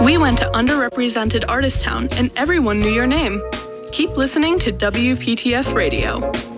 We went to underrepresented Artist Town and everyone knew your name. Keep listening to WPTS Radio.